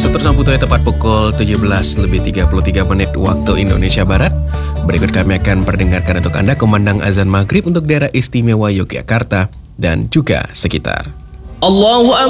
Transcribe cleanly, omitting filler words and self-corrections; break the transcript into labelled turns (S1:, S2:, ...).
S1: tersambut tepat pukul 17:33 waktu Indonesia Barat. Berikut kami akan perdengarkan untuk Anda kumandang azan maghrib untuk daerah istimewa Yogyakarta dan juga sekitar.
S2: Allahu